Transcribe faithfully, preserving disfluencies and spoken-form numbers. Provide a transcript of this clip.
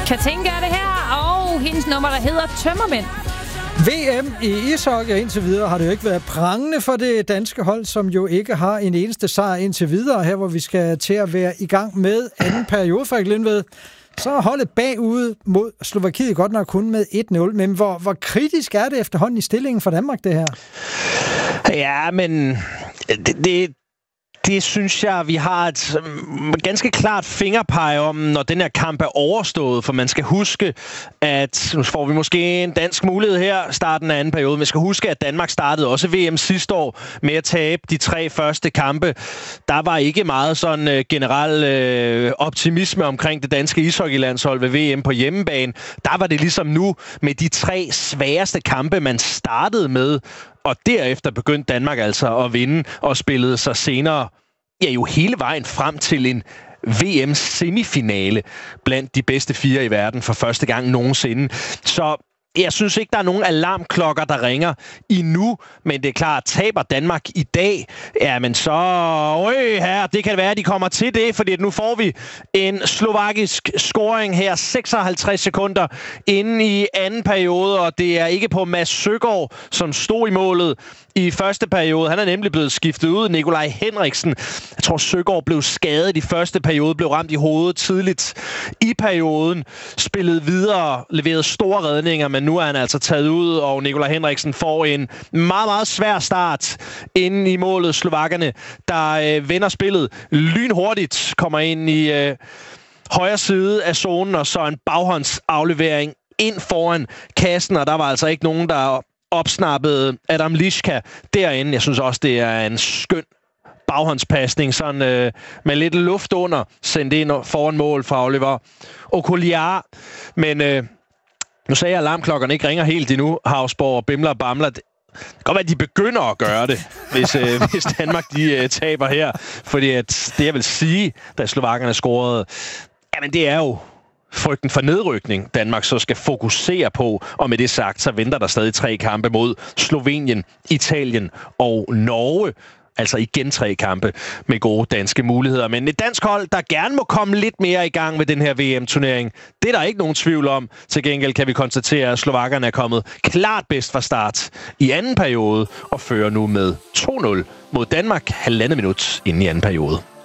Katinka er det her, og hendes nummer, der hedder Tømmermænd. V M i ishockey indtil videre har det jo ikke været prangende for det danske hold, som jo ikke har en eneste sejr indtil videre, her hvor vi skal til at være i gang med anden periode, Frederik Lindved. Så er holdet bagud mod Slovakiet godt nok kun med et nul, men hvor, hvor kritisk er det efterhånden i stillingen for Danmark, det her? Ja, men det, det, det synes jeg, vi har et ganske klart fingerpege om, når den her kamp er overstået, for man skal huske, at nu får vi måske en dansk mulighed her, starten af anden periode, man skal huske, at Danmark startede også V M sidste år med at tabe de tre første kampe. Der var ikke meget sådan uh, generel uh, optimisme omkring det danske ishockeylandshold ved V M på hjemmebane. Der var det ligesom nu med de tre sværeste kampe, man startede med, og derefter begyndte Danmark altså at vinde og spillede sig senere, ja jo hele vejen frem til en V M-semifinale blandt de bedste fire i verden for første gang nogensinde. Så jeg synes ikke, der er nogen alarmklokker, der ringer endnu, men det er klart, taber Danmark i dag, ja, men så, øj, her, det kan være, at de kommer til det, fordi nu får vi en slovakisk scoring her, seksoghalvtreds sekunder inde i anden periode, og det er ikke på Mads Søgaard, som stod i målet i første periode. Han er nemlig blevet skiftet ud. Nikolaj Henriksen. Jeg tror, Søgaard blev skadet i første periode, blev ramt i hovedet tidligt i perioden, spillede videre, leverede store redninger, men nu er han altså taget ud, og Nikolaj Henriksen får en meget, meget svær start inde i målet. Slovakkerne, der øh, vender spillet lynhurtigt, kommer ind i øh, højre side af zonen, og så en baghåndsaflevering ind foran kassen, og der var altså ikke nogen, der opsnappede Adam Liška derinde. Jeg synes også, det er en skøn baghåndspasning, sådan øh, med lidt luft under, sendt ind foran mål fra Oliver Okuliar. Men øh, nu sagde jeg, at alarmklokkerne ikke ringer helt endnu. Havsborg og Bimler og Bamler. Det kan godt være, at de begynder at gøre det, hvis, øh, hvis Danmark de øh, taber her. Fordi at det, jeg vil sige, da slovakkerne scorede, jamen det er jo frygten for nedrykning, Danmark så skal fokusere på, og med det sagt, så venter der stadig tre kampe mod Slovenien, Italien og Norge. Altså igen tre kampe med gode danske muligheder. Men et dansk hold, der gerne må komme lidt mere i gang med den her V M-turnering, det er der ikke nogen tvivl om. Til gengæld kan vi konstatere, at slovakkerne er kommet klart bedst fra start i anden periode, og fører nu med to nul mod Danmark halvandet minut inden i anden periode.